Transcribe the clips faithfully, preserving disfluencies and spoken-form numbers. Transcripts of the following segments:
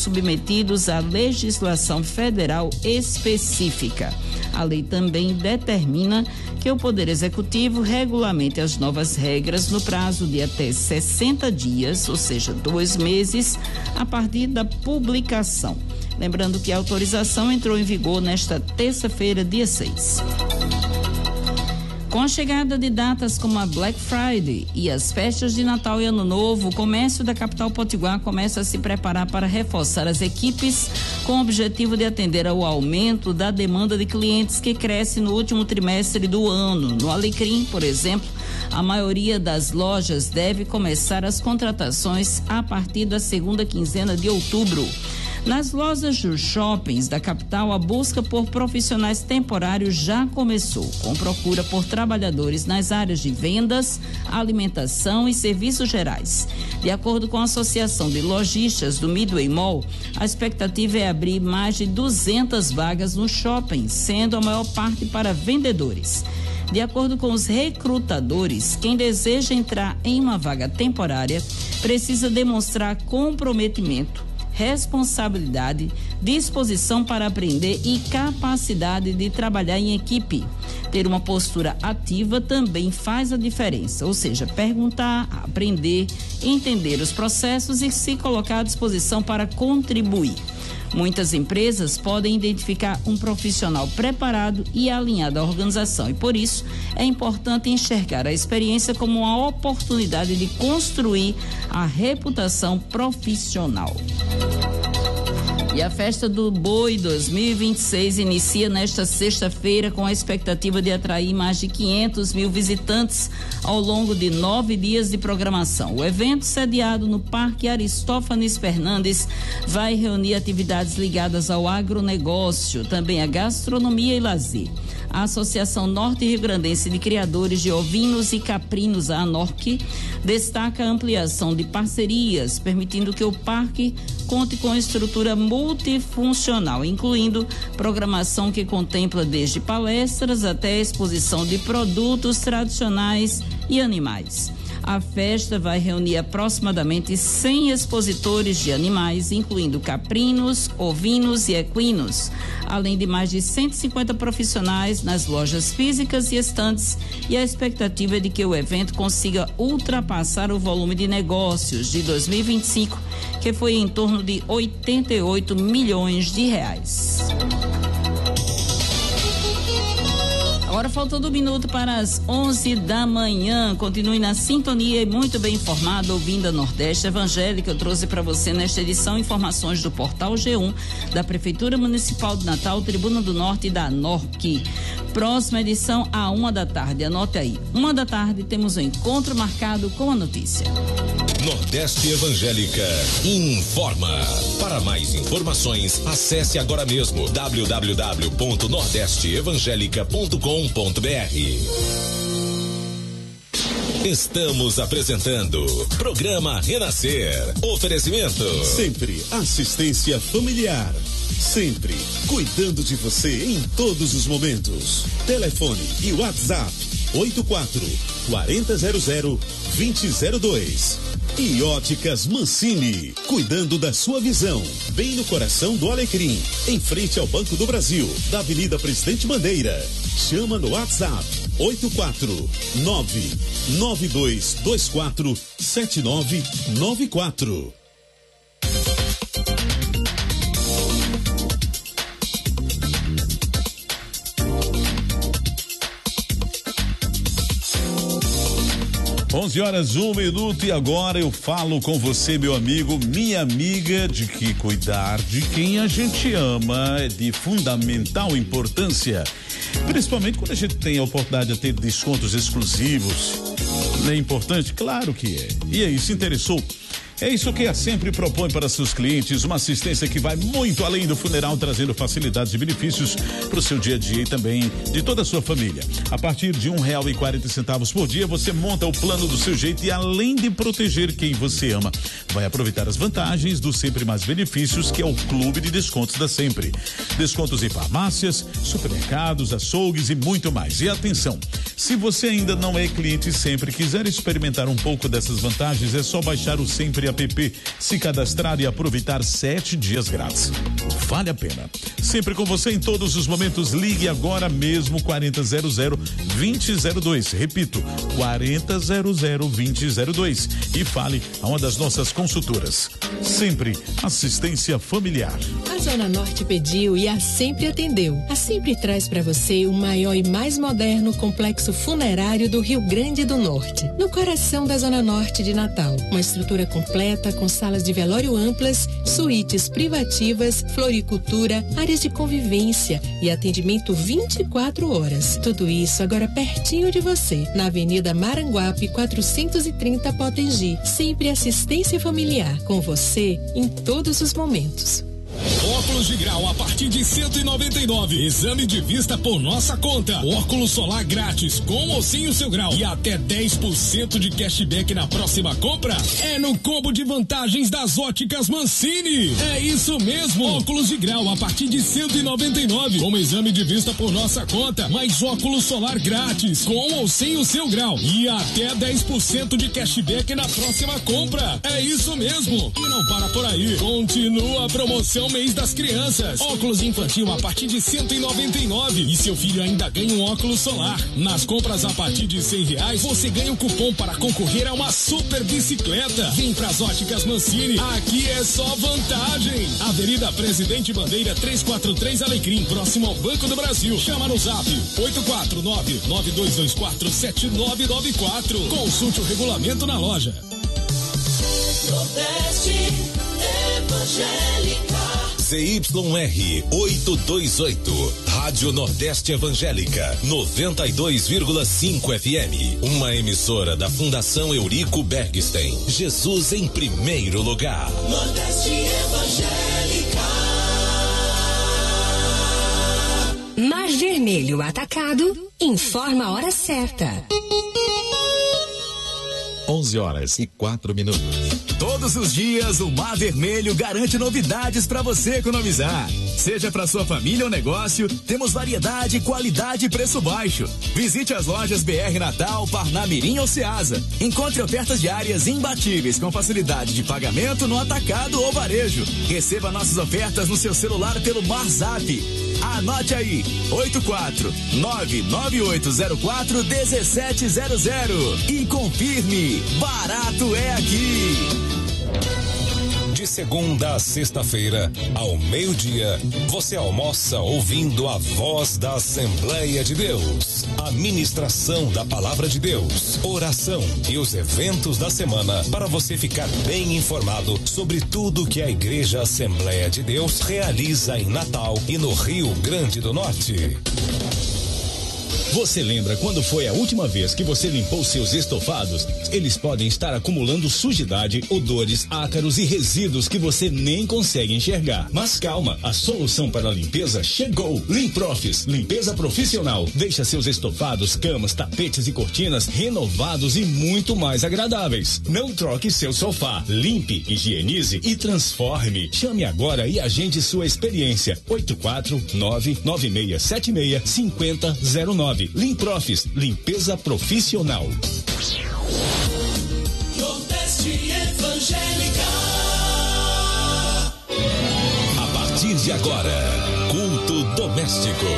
submetidos à legislação federal específica. A lei também determina que o Poder Executivo regulamente as novas regras no prazo de até sessenta dias, ou seja, dois meses, a partir da publicação. Lembrando que a autorização entrou em vigor nesta terça-feira, dia seis. Com a chegada de datas como a Black Friday e as festas de Natal e Ano Novo, o comércio da capital potiguar começa a se preparar para reforçar as equipes com o objetivo de atender ao aumento da demanda de clientes que cresce no último trimestre do ano. No Alecrim, por exemplo, a maioria das lojas deve começar as contratações a partir da segunda quinzena de outubro. Nas lojas dos shoppings da capital, a busca por profissionais temporários já começou, com procura por trabalhadores nas áreas de vendas, alimentação e serviços gerais. De acordo com a Associação de Lojistas do Midway Mall, a expectativa é abrir mais de duzentas vagas no shopping, sendo a maior parte para vendedores. De acordo com os recrutadores, quem deseja entrar em uma vaga temporária precisa demonstrar comprometimento, responsabilidade, disposição para aprender e capacidade de trabalhar em equipe. Ter uma postura ativa também faz a diferença, ou seja, perguntar, aprender, entender os processos e se colocar à disposição para contribuir. Muitas empresas podem identificar um profissional preparado e alinhado à organização e, por isso, é importante enxergar a experiência como uma oportunidade de construir a reputação profissional. E a Festa do Boi dois mil e vinte e seis inicia nesta sexta-feira com a expectativa de atrair mais de quinhentos mil visitantes ao longo de nove dias de programação. O evento, sediado no Parque Aristófanes Fernandes, vai reunir atividades ligadas ao agronegócio, também a gastronomia e lazer. A Associação Norte Rio Grandense de Criadores de Ovinos e Caprinos, a ANORC, destaca a ampliação de parcerias, permitindo que o parque conte com estrutura multifuncional, incluindo programação que contempla desde palestras até exposição de produtos tradicionais e animais. A festa vai reunir aproximadamente cem expositores de animais, incluindo caprinos, ovinos e equinos, além de mais de cento e cinquenta profissionais nas lojas físicas e estantes, e a expectativa é de que o evento consiga ultrapassar o volume de negócios de dois mil e vinte e cinco, que foi em torno de oitenta e oito milhões de reais. Agora faltando um minuto para as onze da manhã. Continue na sintonia e muito bem informado, ouvindo a Nordeste Evangélica. Eu trouxe para você nesta edição informações do Portal G um, da Prefeitura Municipal de Natal, Tribuna do Norte e da ANORC. Próxima edição, à uma da tarde. Anote aí, uma da tarde temos um encontro marcado com a notícia. Nordeste Evangélica informa. Para mais informações, acesse agora mesmo w w w ponto nordeste evangélica ponto com ponto b r. Estamos apresentando Programa Renascer. Oferecimento. Sempre assistência familiar. Sempre cuidando de você em todos os momentos. Telefone e WhatsApp oito quatro, quatro zero zero, dois zero zero dois. E Óticas Mancini, cuidando da sua visão, bem no coração do Alecrim, em frente ao Banco do Brasil, da Avenida Presidente Bandeira. Chama no WhatsApp oito quatro nove, nove dois dois quatro, sete nove nove quatro. onze horas, um minuto, e agora eu falo com você, meu amigo, minha amiga, de que cuidar de quem a gente ama é de fundamental importância, principalmente quando a gente tem a oportunidade de ter descontos exclusivos. Não é importante? Claro que é. E aí, se interessou? É isso que a Sempre propõe para seus clientes, uma assistência que vai muito além do funeral, trazendo facilidades e benefícios para o seu dia a dia e também de toda a sua família. A partir de um real e quarenta centavos por dia, você monta o plano do seu jeito e, além de proteger quem você ama, vai aproveitar as vantagens do Sempre Mais Benefícios, que é o Clube de Descontos da Sempre. Descontos em farmácias, supermercados, açougues e muito mais. E atenção, se você ainda não é cliente Sempre e quiser experimentar um pouco dessas vantagens, é só baixar o Sempre Delivery App. Se cadastrar e aproveitar sete dias grátis. Vale a pena. Sempre com você em todos os momentos. Ligue agora mesmo quarenta zero zero vinte zero dois. Repito, quarenta zero zero vinte zero dois. E fale a uma das nossas consultoras. Sempre assistência familiar. A Zona Norte pediu e a Sempre atendeu. A Sempre traz para você o maior e mais moderno complexo funerário do Rio Grande do Norte, no coração da Zona Norte de Natal. Uma estrutura completa com salas de velório amplas, suítes privativas, floricultura, áreas de convivência e atendimento vinte e quatro horas. Tudo isso agora pertinho de você, na Avenida Maranguape quatrocentos e trinta Potengi. Sempre assistência familiar, com você em todos os momentos. Óculos de grau a partir de cento e noventa e nove. Exame de vista por nossa conta. Óculos solar grátis com ou sem o seu grau e até dez por cento de cashback na próxima compra. É no combo de vantagens das Óticas Mancini. É isso mesmo. Óculos de grau a partir de cento e noventa e nove. Com exame de vista por nossa conta, mais óculos solar grátis com ou sem o seu grau e até dez por cento de cashback na próxima compra. É isso mesmo. E não para por aí. Continua a promoção mês das crianças. Óculos infantil a partir de cento e noventa e nove. E seu filho ainda ganha um óculos solar. Nas compras a partir de cem reais, você ganha um cupom para concorrer a uma super bicicleta. Vem pras Óticas Mancini. Aqui é só vantagem. Avenida Presidente Bandeira trezentos e quarenta e três Alecrim, próximo ao Banco do Brasil. Chama no zap oito quatro nove nove dois dois quatro sete nove nove quatro. Consulte o regulamento na loja. Nordeste Evangélica. Z Y R oitocentos e vinte e oito, Rádio Nordeste Evangélica, noventa e dois vírgula cinco F M, uma emissora da Fundação Eurico Bergstein. Jesus em primeiro lugar. Nordeste Evangélica. Mar Vermelho Atacado informa a hora certa. onze horas e quatro minutos. Todos os dias o Mar Vermelho garante novidades para você economizar. Seja para sua família ou negócio, temos variedade, qualidade e preço baixo. Visite as lojas B R Natal, Parnamirim ou Ceasa. Encontre ofertas diárias imbatíveis com facilidade de pagamento no atacado ou varejo. Receba nossas ofertas no seu celular pelo MarZap. Anote aí, oito quatro nove nove oito zero quatro um sete zero zero e confirme, barato é aqui. De segunda a sexta-feira, ao meio-dia, você almoça ouvindo a voz da Assembleia de Deus, a ministração da Palavra de Deus, oração e os eventos da semana para você ficar bem informado sobre tudo que a Igreja Assembleia de Deus realiza em Natal e no Rio Grande do Norte. Você lembra quando foi a última vez que você limpou seus estofados? Eles podem estar acumulando sujidade, odores, ácaros e resíduos que você nem consegue enxergar. Mas calma, a solução para a limpeza chegou. Limprofis, limpeza profissional. Deixa seus estofados, camas, tapetes e cortinas renovados e muito mais agradáveis. Não troque seu sofá. Limpe, higienize e transforme. Chame agora e agende sua experiência. oito quatro nove nove seis sete seis cinco zero zero nove. Limprofis, limpeza profissional. Nordeste Evangélica. A partir de agora, culto doméstico.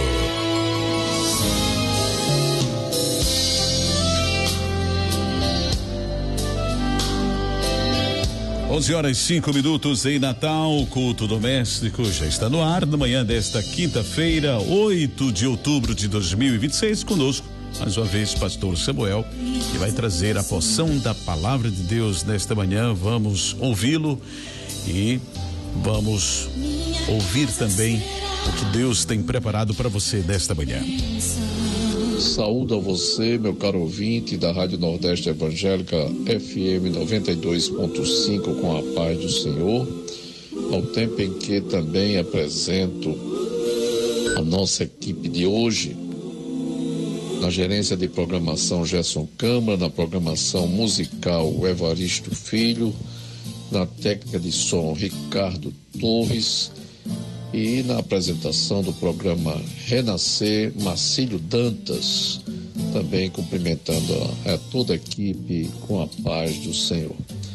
onze horas e cinco minutos em Natal, culto doméstico já está no ar na manhã desta quinta-feira, oito de outubro de dois mil e vinte e seis, conosco mais uma vez pastor Samuel, que vai trazer a porção da palavra de Deus nesta manhã. Vamos ouvi-lo e vamos ouvir também o que Deus tem preparado para você nesta manhã. Saúdo a você, meu caro ouvinte da Rádio Nordeste Evangélica F M noventa e dois ponto cinco, com a paz do Senhor, ao tempo em que também apresento a nossa equipe de hoje, na gerência de programação Gerson Câmara, na programação musical Evaristo Filho, na técnica de som Ricardo Torres, e na apresentação do programa Renascer, Marcílio Dantas, também cumprimentando a, a toda a equipe com a paz do Senhor.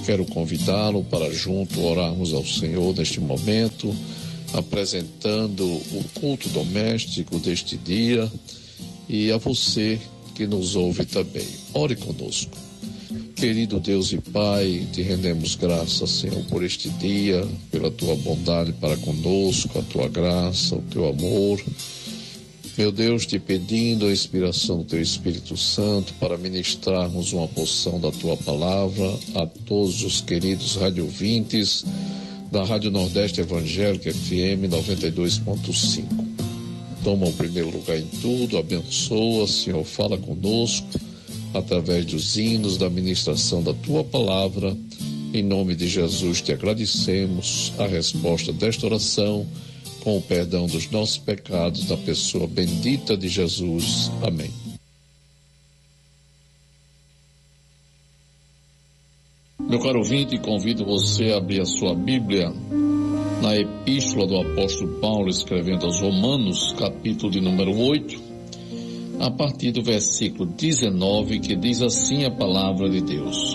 Quero convidá-lo para junto orarmos ao Senhor neste momento, apresentando o culto doméstico deste dia e a você que nos ouve também. Ore conosco. Querido Deus e Pai, te rendemos graças, Senhor, por este dia, pela tua bondade para conosco, a tua graça, o teu amor. Meu Deus, te pedindo a inspiração do teu Espírito Santo para ministrarmos uma porção da tua palavra a todos os queridos radiovintes da Rádio Nordeste Evangélica F M noventa e dois ponto cinco. Toma o primeiro lugar em tudo, abençoa, Senhor, fala conosco através dos hinos da ministração da tua palavra. Em nome de Jesus te agradecemos a resposta desta oração, com o perdão dos nossos pecados, da pessoa bendita de Jesus. Amém. Meu caro ouvinte, convido você a abrir a sua Bíblia na Epístola do Apóstolo Paulo, escrevendo aos Romanos, capítulo de número oito, a partir do versículo dezenove, que diz assim a palavra de Deus: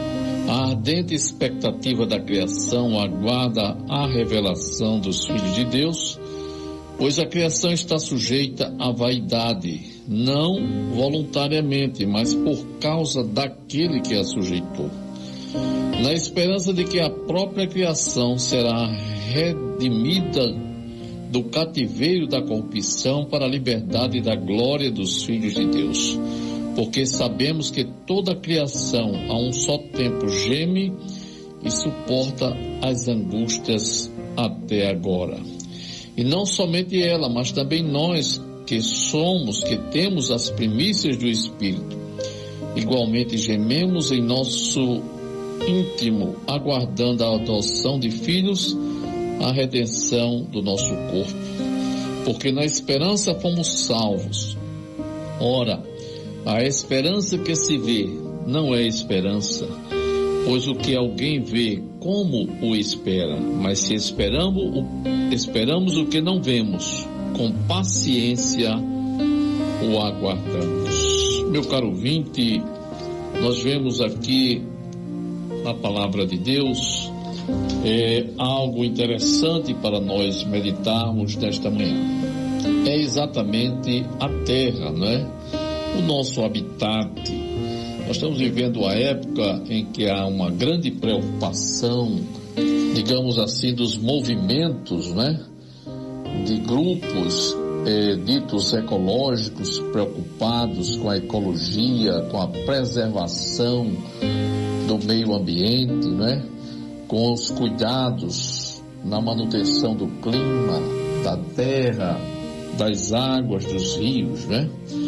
a ardente expectativa da criação aguarda a revelação dos filhos de Deus, pois a criação está sujeita à vaidade, não voluntariamente, mas por causa daquele que a sujeitou, na esperança de que a própria criação será redimida do cativeiro da corrupção para a liberdade da glória dos filhos de Deus. Porque sabemos que toda a criação a um só tempo geme e suporta as angústias até agora. E não somente ela, mas também nós que somos, que temos as primícias do Espírito, igualmente gememos em nosso íntimo, aguardando a adoção de filhos, a redenção do nosso corpo. Porque na esperança fomos salvos. Ora, a esperança que se vê não é esperança, pois o que alguém vê, como o espera? Mas se esperamos o, esperamos o que não vemos, com paciência o aguardamos. Meu caro ouvinte, nós vemos aqui na palavra de Deus é algo interessante para nós meditarmos nesta manhã. É exatamente a terra, não é? O nosso habitat. Nós estamos vivendo a época em que há uma grande preocupação, digamos assim, dos movimentos, né? De grupos eh, ditos ecológicos, preocupados com a ecologia, com a preservação do meio ambiente, né? Com os cuidados na manutenção do clima, da terra, das águas, dos rios, né?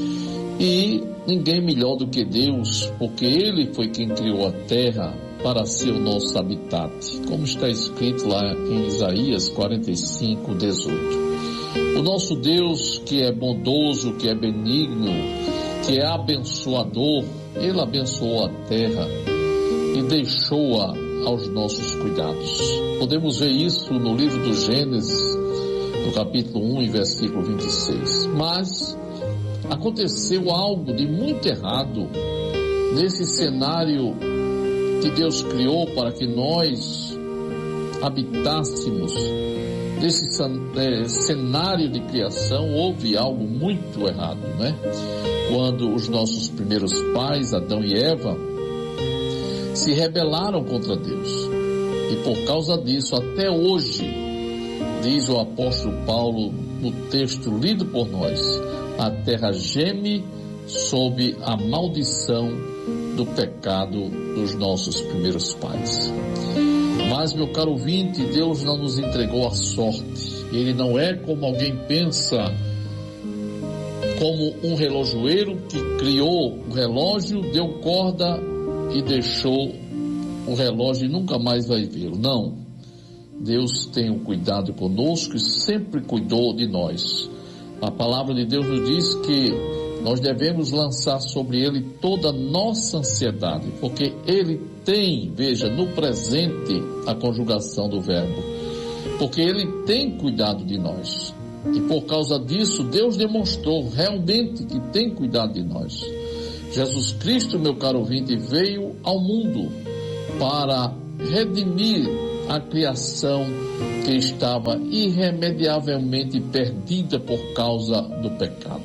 E ninguém melhor do que Deus, porque Ele foi quem criou a terra para ser o nosso habitat, como está escrito lá em Isaías quarenta e cinco, dezoito. O nosso Deus, que é bondoso, que é benigno, que é abençoador, Ele abençoou a terra e deixou-a aos nossos cuidados. Podemos ver isso no livro do Gênesis, no capítulo um, e versículo vinte e seis. Mas aconteceu algo de muito errado nesse cenário que Deus criou para que nós habitássemos. Nesse é, cenário de criação houve algo muito errado, né? Quando os nossos primeiros pais, Adão e Eva, se rebelaram contra Deus. E por causa disso, até hoje, diz o apóstolo Paulo no texto lido por nós, a terra geme sob a maldição do pecado dos nossos primeiros pais. Mas, meu caro ouvinte, Deus não nos entregou a sorte. Ele não é como alguém pensa, como um relojoeiro que criou o relógio, deu corda e deixou o relógio e nunca mais vai vê-lo. Não. Deus tem um cuidado conosco e sempre cuidou de nós. A palavra de Deus nos diz que nós devemos lançar sobre Ele toda a nossa ansiedade, porque Ele tem, veja, no presente a conjugação do verbo, porque Ele tem cuidado de nós. E por causa disso, Deus demonstrou realmente que tem cuidado de nós. Jesus Cristo, meu caro ouvinte, veio ao mundo para redimir a criação que estava irremediavelmente perdida por causa do pecado.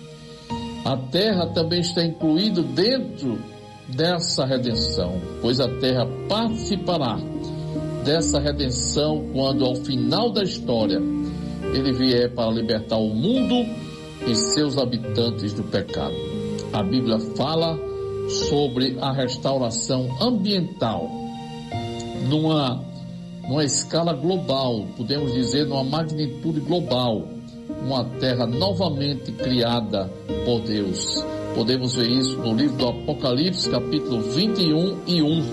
A terra também está incluída dentro dessa redenção, pois a terra participará dessa redenção quando, ao final da história, ele vier para libertar o mundo e seus habitantes do pecado. A Bíblia fala sobre a restauração ambiental numa, numa escala global, podemos dizer numa magnitude global, uma terra novamente criada por Deus. Podemos ver isso no livro do Apocalipse, capítulo vinte e um e um.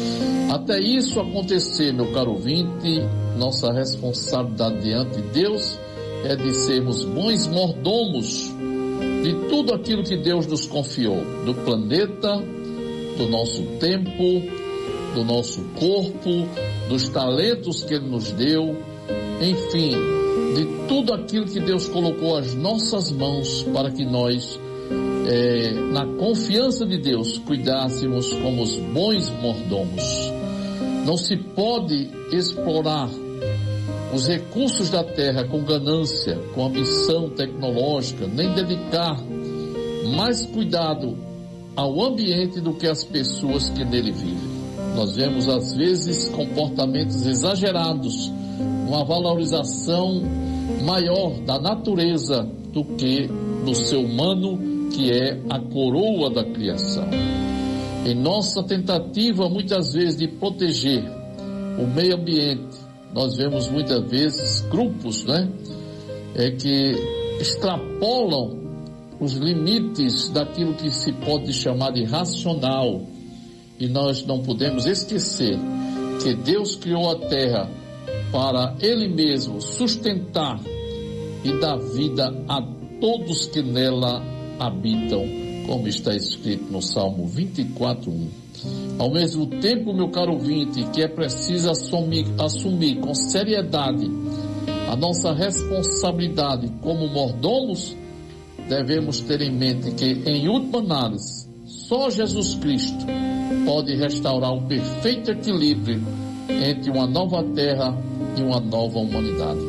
Até isso acontecer, meu caro ouvinte, nossa responsabilidade diante de Deus é de sermos bons mordomos de tudo aquilo que Deus nos confiou, do planeta, do nosso tempo, do nosso corpo, dos talentos que Ele nos deu, enfim, de tudo aquilo que Deus colocou às nossas mãos para que nós, é, na confiança de Deus, cuidássemos como os bons mordomos. Não se pode explorar os recursos da terra com ganância, com ambição tecnológica, nem dedicar mais cuidado ao ambiente do que às pessoas que nele vivem. Nós vemos às vezes comportamentos exagerados, uma valorização maior da natureza do que do ser humano, que é a coroa da criação. Em nossa tentativa muitas vezes de proteger o meio ambiente, nós vemos muitas vezes grupos, né, é, que extrapolam os limites daquilo que se pode chamar de racional. E nós não podemos esquecer que Deus criou a terra para Ele mesmo sustentar e dar vida a todos que nela habitam, como está escrito no Salmo vinte e quatro, um. Ao mesmo tempo, meu caro ouvinte, que é preciso assumir, assumir com seriedade a nossa responsabilidade como mordomos, devemos ter em mente que, em última análise, só Jesus Cristo pode restaurar um perfeito equilíbrio entre uma nova terra e uma nova humanidade.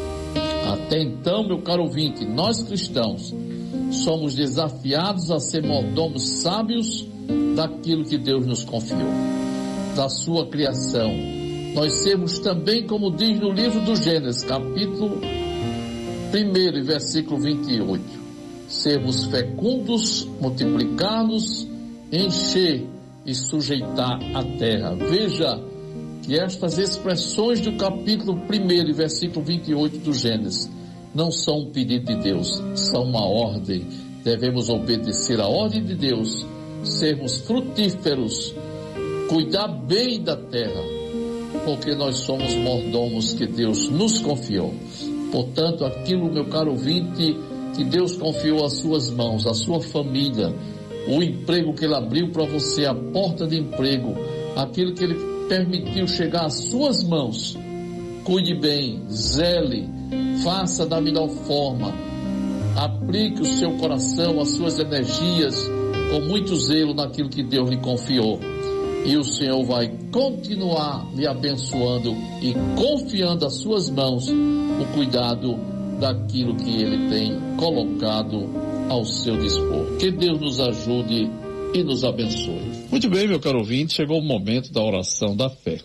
Até então, meu caro ouvinte, nós cristãos somos desafiados a ser mordomos sábios daquilo que Deus nos confiou, da sua criação. Nós sermos também, como diz no livro do Gênesis, capítulo um, versículo vinte e oito, sermos fecundos, multiplicar-nos, encher e sujeitar a terra. Veja que estas expressões do capítulo um, versículo vinte e oito do Gênesis, não são um pedido de Deus, são uma ordem. Devemos obedecer a ordem de Deus, sermos frutíferos, cuidar bem da terra, porque nós somos mordomos que Deus nos confiou. Portanto, aquilo, meu caro ouvinte, que Deus confiou às suas mãos, à sua família, o emprego que Ele abriu para você, a porta de emprego, aquilo que Ele permitiu chegar às suas mãos, cuide bem, zele, faça da melhor forma, aplique o seu coração, as suas energias, com muito zelo naquilo que Deus lhe confiou. E o Senhor vai continuar lhe abençoando e confiando às suas mãos o cuidado daquilo que Ele tem colocado ao seu dispor. Que Deus nos ajude e nos abençoe. Muito bem, meu caro ouvinte, chegou o momento da oração da fé.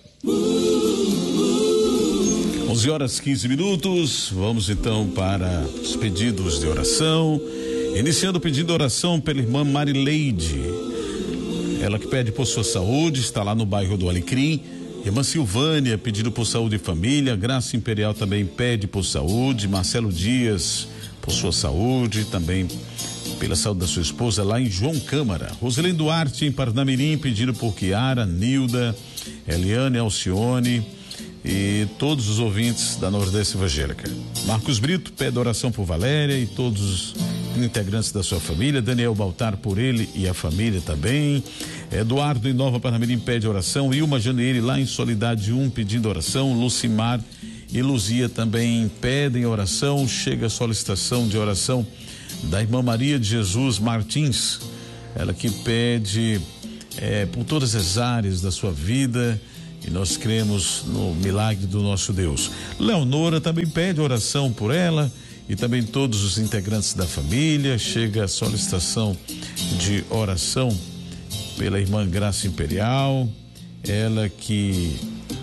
onze horas e quinze minutos, vamos então para os pedidos de oração, iniciando o pedido de oração pela irmã Marileide, ela que pede por sua saúde, está lá no bairro do Alecrim. Irmã Silvânia pedindo por saúde e família, Graça Imperial também pede por saúde, Marcelo Dias por sua saúde, também pela saúde da sua esposa lá em João Câmara. Roselene Duarte em Parnamirim pedindo por Kiara, Nilda, Eliane, Alcione e todos os ouvintes da Nordeste Evangélica. Marcos Brito pede oração por Valéria e todos os integrantes da sua família. Daniel Baltar por ele e a família também. Eduardo em Nova Parnamirim pede oração. Ilma Janeire lá em Solidade um pedindo oração. Lucimar e Luzia também pedem oração. Chega a solicitação de oração da irmã Maria de Jesus Martins, ela que pede é, por todas as áreas da sua vida, e nós cremos no milagre do nosso Deus. Leonora também pede oração por ela e também todos os integrantes da família. Chega a solicitação de oração pela irmã Graça Imperial, ela que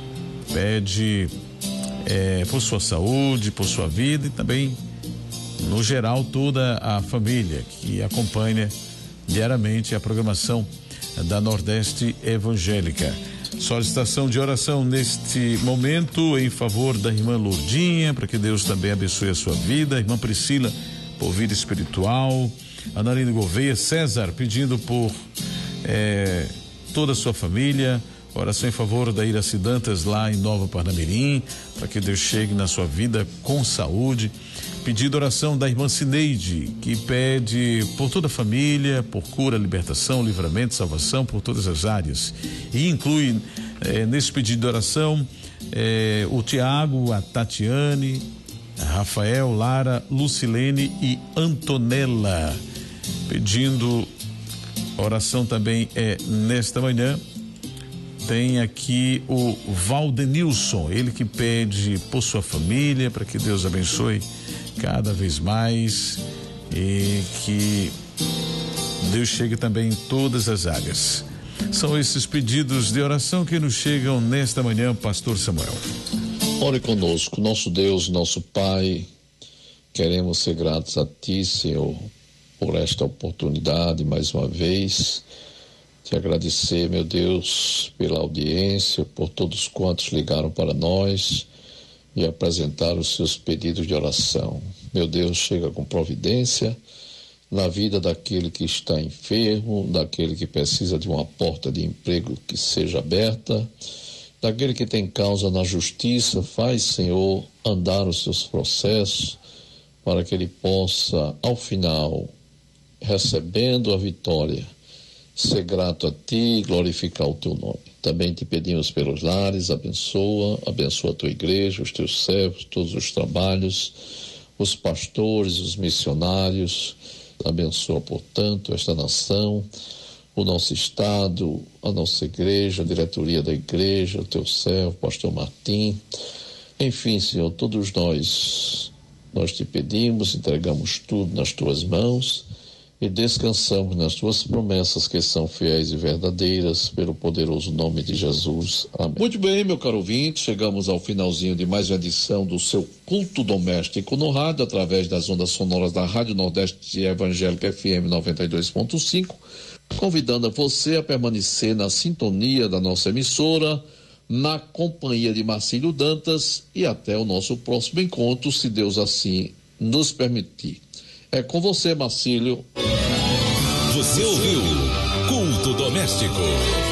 pede é, por sua saúde, por sua vida e também, no geral, toda a família que acompanha diariamente a programação da Nordeste Evangélica. Solicitação de oração neste momento em favor da irmã Lourdinha, para que Deus também abençoe a sua vida. A irmã Priscila, por vida espiritual. Analina Gouveia, César, pedindo por é, toda a sua família. Oração em favor da Iraci Dantas lá em Nova Parnamirim, para que Deus chegue na sua vida com saúde. Pedido oração da irmã Cineide, que pede por toda a família, por cura, libertação, livramento, salvação, por todas as áreas. E inclui eh, nesse pedido de oração eh, o Tiago, a Tatiane, a Rafael, Lara, Lucilene e Antonella. Pedindo oração também é nesta manhã. Tem aqui o Valdenilson, ele que pede por sua família, para que Deus abençoe cada vez mais e que Deus chegue também em todas as áreas. São esses pedidos de oração que nos chegam nesta manhã, Pastor Samuel. Ore conosco, nosso Deus, nosso Pai, queremos ser gratos a Ti, Senhor, por esta oportunidade mais uma vez. Te agradecer, meu Deus, pela audiência, por todos quantos ligaram para nós e apresentaram os seus pedidos de oração. Meu Deus, chega com providência na vida daquele que está enfermo, daquele que precisa de uma porta de emprego que seja aberta, daquele que tem causa na justiça. Faz, Senhor, andar os seus processos para que ele possa, ao final, recebendo a vitória, ser grato a Ti e glorificar o Teu nome. Também te pedimos pelos lares, abençoa, abençoa a Tua igreja, os Teus servos, todos os trabalhos, os pastores, os missionários. Abençoa, portanto, esta nação, o nosso estado, a nossa igreja, a diretoria da igreja, o Teu servo, pastor Martim. Enfim, Senhor, todos nós, nós te pedimos, entregamos tudo nas Tuas mãos e descansamos nas Tuas promessas, que são fiéis e verdadeiras, pelo poderoso nome de Jesus. Amém. Muito bem, meu caro ouvinte, chegamos ao finalzinho de mais uma edição do seu Culto Doméstico no rádio, através das ondas sonoras da Rádio Nordeste Evangélica F M noventa e dois ponto cinco, convidando a você a permanecer na sintonia da nossa emissora, na companhia de Marcílio Dantas, e até o nosso próximo encontro, se Deus assim nos permitir. É com você, Marcílio. Você ouviu Culto Doméstico.